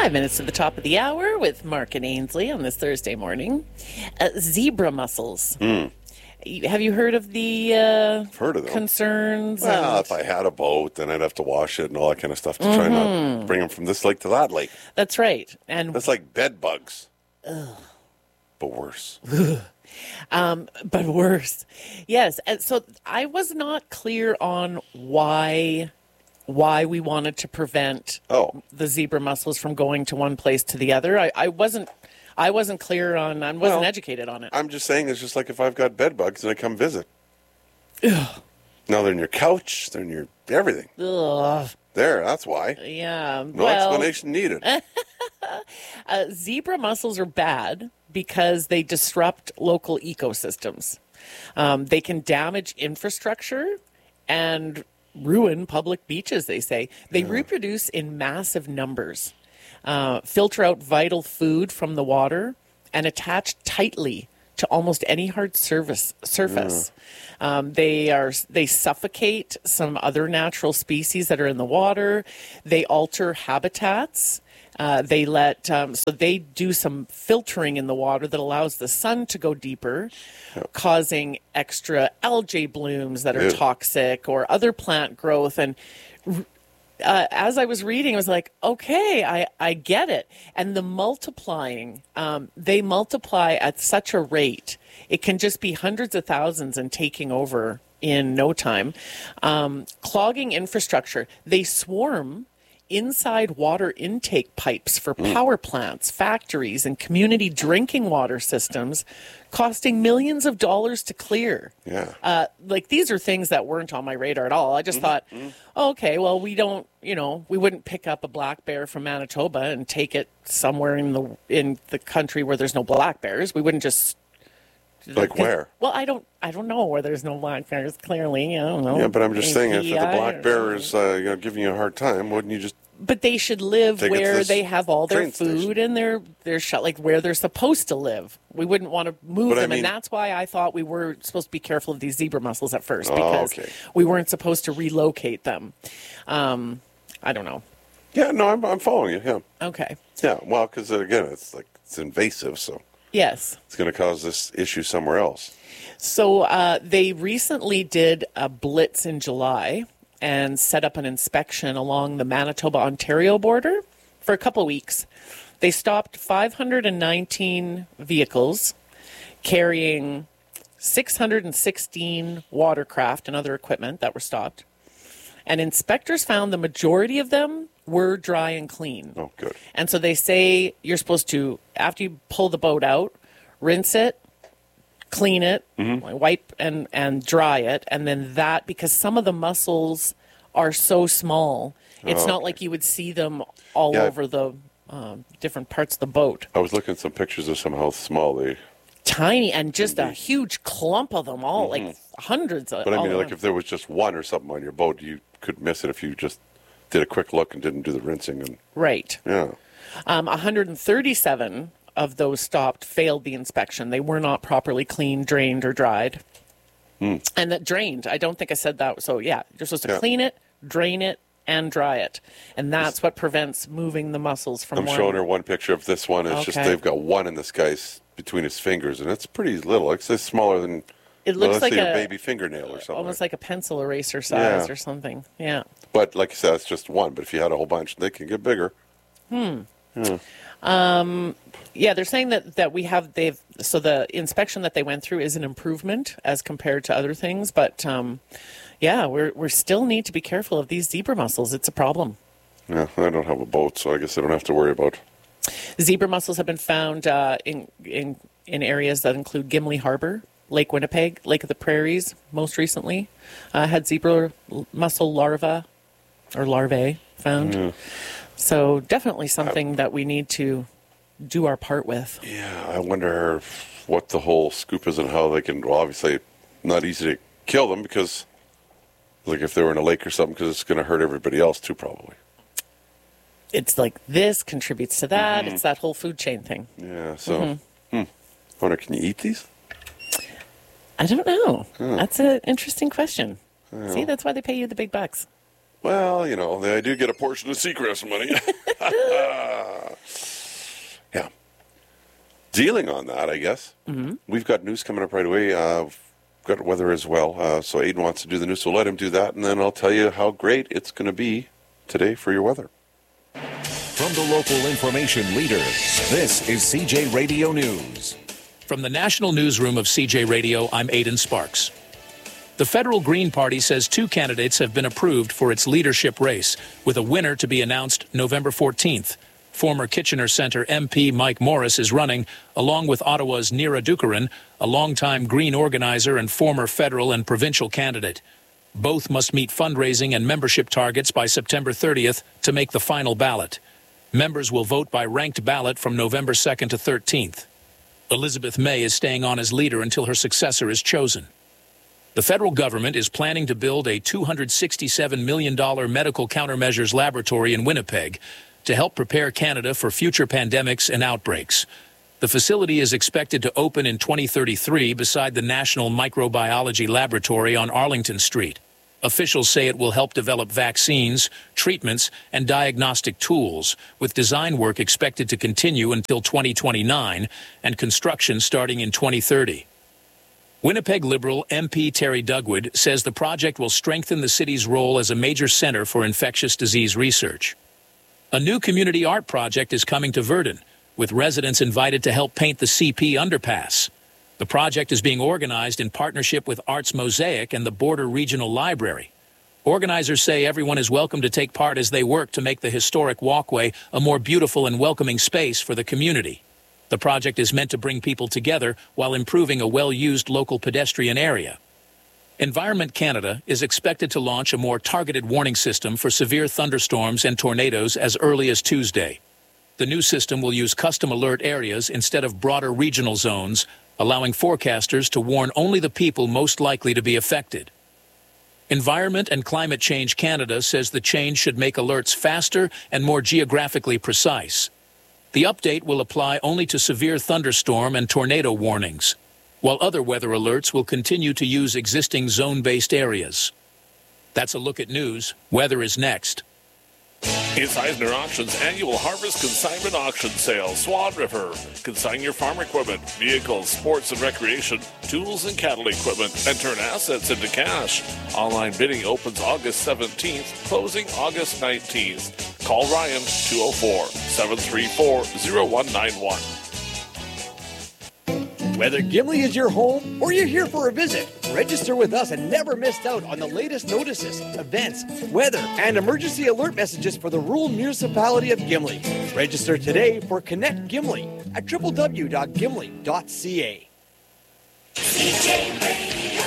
5 minutes to the top of the hour with Mark and Ainsley on this Thursday morning. Zebra mussels. Have you heard of the heard of them. concerns? Well, if I had a boat, then I'd have to wash it and all that kind of stuff to try not to bring them from this lake to that lake. That's right. And That's like bed bugs. But worse. but worse. Yes. And so I was not clear on why we wanted to prevent the zebra mussels from going to one place to the other. I wasn't clear on, I wasn't educated on it. I'm just saying it's just like if I've got bed bugs and I come visit. Ugh. Now they're in your couch, they're in your everything. Ugh. There, that's why. Yeah. No explanation needed. Zebra mussels are bad because they disrupt local ecosystems. They can damage infrastructure and ruin public beaches, they say. They reproduce in massive numbers, filter out vital food from the water, and attach tightly to almost any hard surface. They suffocate some other natural species that are in the water. They alter habitats. So they do some filtering in the water that allows the sun to go deeper, causing extra algae blooms that are toxic or other plant growth. And as I was reading, I was like, okay, I get it. And the multiplying, they multiply at such a rate. It can just be hundreds of thousands and taking over in no time. Clogging infrastructure. They swarm inside water intake pipes for power plants, factories, and community drinking water systems, costing millions of dollars to clear. Yeah. These are things that weren't on my radar at all. I just thought, okay, well, we wouldn't pick up a black bear from Manitoba and take it somewhere in the country where there's no black bears. We wouldn't just. Like where? Well, I don't know where there's no black bears. Clearly, I don't know. Yeah, but I'm just saying, if the black bear is giving you a hard time, wouldn't you just? But they should live where they have all their food and they're shut, like where they're supposed to live. We wouldn't want to move them, and that's why I thought we were supposed to be careful of these zebra mussels at first, because we weren't supposed to relocate them. I don't know. Yeah, no, I'm following you. Yeah. Okay. Yeah, well, because again, it's invasive, so. Yes. It's going to cause this issue somewhere else. So they recently did a blitz in July and set up an inspection along the Manitoba-Ontario border for a couple of weeks. They stopped 519 vehicles carrying 616 watercraft and other equipment that were stopped. And inspectors found the majority of them were dry and clean. Oh, good. And so they say you're supposed to, after you pull the boat out, rinse it, clean it, wipe and dry it. And then because some of the mussels are so small, it's not like you would see them all over the different parts of the boat. I was looking at some pictures of how small they... Tiny, and just a huge clump of them all, like hundreds of them. But I mean, like if there was just one or something on your boat, you could miss it if you just did a quick look and didn't do the rinsing. Right. Yeah. 137 of those stopped failed the inspection. They were not properly cleaned, drained, or dried. And that drained, I don't think I said that. So yeah, you're supposed to clean it, drain it, and dry it. And that's what prevents moving the mussels from I'm showing her one picture of this one. It's just they've got one in this guy's between his fingers, and it's pretty little. It's smaller than it looks like a baby fingernail or something. Almost like a pencil eraser size or something. Yeah. But like you said, it's just one. But if you had a whole bunch, they can get bigger. Yeah, they're saying that we have so the inspection that they went through is an improvement as compared to other things, but we still need to be careful of these zebra mussels. It's a problem. Yeah, I don't have a boat, so I guess I don't have to worry about. Zebra mussels have been found in areas that include Gimli Harbor, Lake Winnipeg, Lake of the Prairies. Most recently, had zebra mussel larvae found. Yeah. So definitely something that we need to do our part with. Yeah, I wonder what the whole scoop is and how they can. Well, obviously, not easy to kill them because, like, if they were in a lake or something, because it's going to hurt everybody else too, probably. It's like this contributes to that. It's that whole food chain thing. Yeah. So, I wonder, can you eat these? I don't know. That's an interesting question. See, that's why they pay you the big bucks. Well, you know, I do get a portion of Seacrest money. Yeah. Dealing on that, I guess. Mm-hmm. We've got news coming up right away. We've got weather as well. So Aiden wants to do the news, so let him do that, and then I'll tell you how great it's going to be today for your weather. From the local information leader, this is CJ Radio News. From the National Newsroom of CJ Radio, I'm Aidan Sparks. The federal Green Party says 2 candidates have been approved for its leadership race, with a winner to be announced November 14th. Former Kitchener Centre MP Mike Morris is running, along with Ottawa's Neera Dookaran, a longtime Green organizer and former federal and provincial candidate. Both must meet fundraising and membership targets by September 30th to make the final ballot. Members will vote by ranked ballot from November 2nd to 13th. Elizabeth May is staying on as leader until her successor is chosen. The federal government is planning to build a $267 million medical countermeasures laboratory in Winnipeg to help prepare Canada for future pandemics and outbreaks. The facility is expected to open in 2033 beside the National Microbiology Laboratory on Arlington Street. Officials say it will help develop vaccines, treatments, and diagnostic tools, with design work expected to continue until 2029 and construction starting in 2030. Winnipeg Liberal MP Terry Dugwood says the project will strengthen the city's role as a major center for infectious disease research. A new community art project is coming to Virden, with residents invited to help paint the CP underpass. The project is being organized in partnership with Arts Mosaic and the Border Regional Library. Organizers say everyone is welcome to take part as they work to make the historic walkway a more beautiful and welcoming space for the community. The project is meant to bring people together while improving a well-used local pedestrian area. Environment Canada is expected to launch a more targeted warning system for severe thunderstorms and tornadoes as early as Tuesday. The new system will use custom alert areas instead of broader regional zones, allowing forecasters to warn only the people most likely to be affected. Environment and Climate Change Canada says the change should make alerts faster and more geographically precise. The update will apply only to severe thunderstorm and tornado warnings, while other weather alerts will continue to use existing zone-based areas. That's a look at news. Weather is next. It's Eisner Auctions annual Harvest Consignment Auction Sale, Swan River. Consign your farm equipment, vehicles, sports and recreation, tools and cattle equipment, and turn assets into cash. Online bidding opens August 17th, closing August 19th. Call Ryan 204-734-0191. Whether Gimli is your home or you're here for a visit, register with us and never miss out on the latest notices, events, weather, and emergency alert messages for the rural municipality of Gimli. Register today for Connect Gimli at www.gimli.ca. CJ Radio,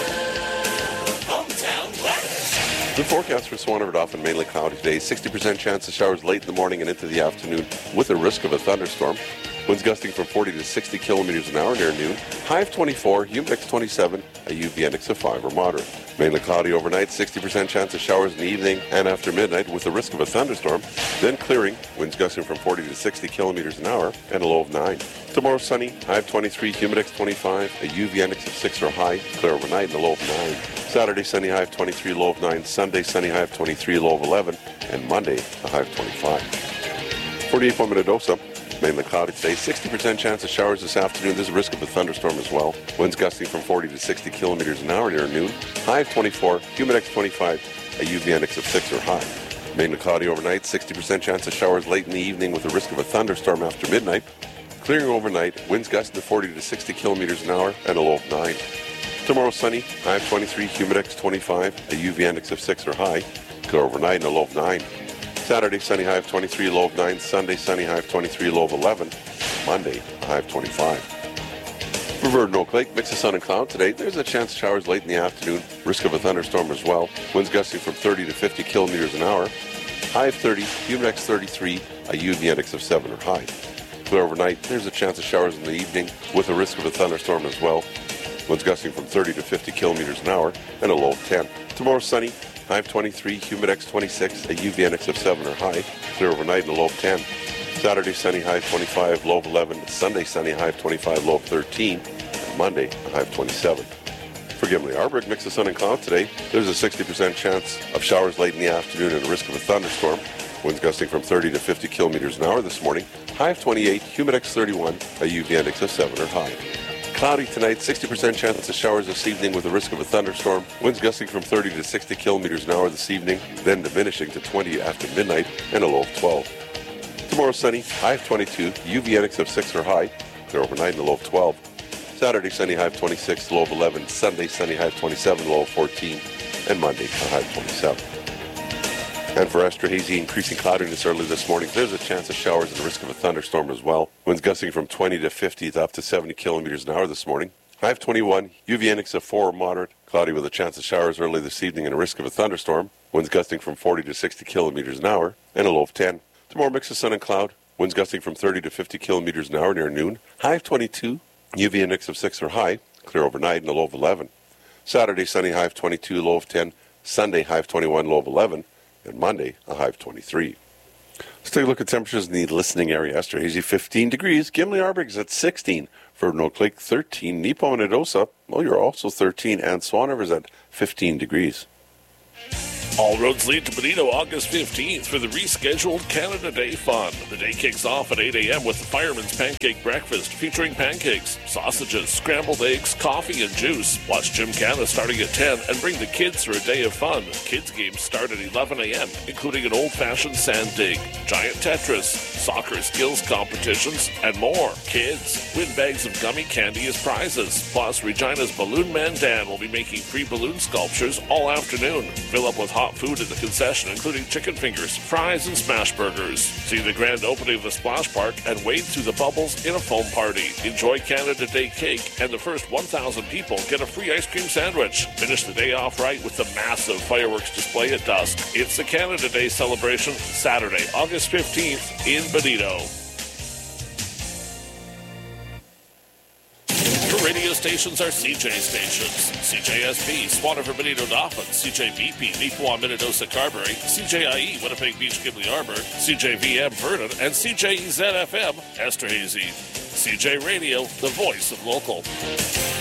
hometown weather. The forecast for Swan River Dauphin mainly cloudy today. 60% chance of showers late in the morning and into the afternoon with a risk of a thunderstorm. Winds gusting from 40 to 60 kilometers an hour near noon. High of 24, humid index 27, a UV index of 5 or moderate. Mainly cloudy overnight, 60% chance of showers in the evening and after midnight with a risk of a thunderstorm. Then clearing, winds gusting from 40 to 60 kilometers an hour and a low of 9. Tomorrow sunny, high of 23, humid index 25, a UV index of 6 or high, clear overnight and a low of 9. Saturday sunny, high of 23, low of 9. Sunday sunny, high of 23, low of 11. And Monday, a high of 25. 48 for Minnedosa. Mainly cloudy today. 60% chance of showers this afternoon. There's a risk of a thunderstorm as well. Winds gusting from 40 to 60 kilometers an hour near noon. High of 24, humid index 25, a UV index of 6 or high. Mainly cloudy overnight. 60% chance of showers late in the evening with a risk of a thunderstorm after midnight. Clearing overnight. Winds gusting to 40 to 60 kilometers an hour and a low of 9. Tomorrow sunny. High of 23, humid index 25, a UV index of 6 or high. Clear overnight and a low of 9. Saturday, sunny, high of 23, low of 9. Sunday, sunny, high of 23, low of 11. Monday, a high of 25. For Virden Oak Lake, mix of sun and cloud today. There's a chance of showers late in the afternoon. Risk of a thunderstorm as well. Winds gusting from 30 to 50 kilometers an hour. High of 30, humid index 33, a UV index of 7 or high. Clear overnight. There's a chance of showers in the evening with a risk of a thunderstorm as well. Winds gusting from 30 to 50 kilometers an hour and a low of 10. Tomorrow, sunny. High of 23, humid index 26, a UV index of 7 or high. Clear overnight and a low of 10. Saturday, sunny, high of 25, low of 11. Sunday, sunny, high of 25, low of 13. And Monday, a high of 27. For Gimli Arborg, mix of sun and cloud today. There's a 60% chance of showers late in the afternoon and a risk of a thunderstorm. Winds gusting from 30 to 50 kilometers an hour this morning. High of 28, humidex 31, a UV index of 7 or high. Cloudy tonight, 60% chance of showers this evening with a risk of a thunderstorm. Winds gusting from 30 to 60 kilometers an hour this evening, then diminishing to 20 after midnight and a low of 12. Tomorrow sunny, high of 22, UV index of 6 or high. Clear overnight and a low of 12. Saturday sunny, high of 26, low of 11. Sunday sunny, high of 27, low of 14. And Monday, a high of 27. And for extra hazy, increasing cloudiness early this morning, there's a chance of showers and a risk of a thunderstorm as well. Winds gusting from 20 to 50 to up to 70 kilometers an hour this morning. High of 21, UV index of 4 or moderate. Cloudy with a chance of showers early this evening and a risk of a thunderstorm. Winds gusting from 40 to 60 kilometers an hour and a low of 10. Tomorrow, mix of sun and cloud. Winds gusting from 30 to 50 kilometers an hour near noon. High of 22, UV index of 6 or high. Clear overnight and a low of 11. Saturday, sunny, high of 22, low of 10. Sunday, high of 21, low of 11. And Monday, a high of 23. Let's take a look at temperatures in the listening area. Esterhazy, 15 degrees. Gimli Arborg is at 16. Ferdinand Oak Lake, 13. Nepo and Adosa, well, you're also 13. And Swan River's at 15 degrees. All roads lead to Bonito August 15th for the rescheduled Canada Day Fun. The day kicks off at 8 a.m. with the Fireman's Pancake Breakfast featuring pancakes, sausages, scrambled eggs, coffee, and juice. Watch Gymkhana starting at 10 and bring the kids for a day of fun. Kids games start at 11 a.m., including an old-fashioned sand dig, giant Tetris, soccer skills competitions, and more. Kids, win bags of gummy candy as prizes. Plus, Regina's Balloon Man Dan will be making free balloon sculptures all afternoon. Fill up with hot food at the concession, including chicken fingers, fries, and smash burgers. See the grand opening of the splash park and wade through the bubbles in a foam party. Enjoy Canada Day cake, and the first 1,000 people get a free ice cream sandwich. Finish the day off right with the massive fireworks display at dusk. It's the Canada Day celebration, Saturday, August 15th in Bonito. Your radio stations are CJ stations. CJSP, Swan River, Bonito, Dauphin, CJVP, Neepawa, Minnedosa, Carberry, CJIE, Winnipeg Beach, Gimli Arborg, CJVM, Vernon, and CJEZ-FM, Esterhazy. CJ Radio, the voice of local.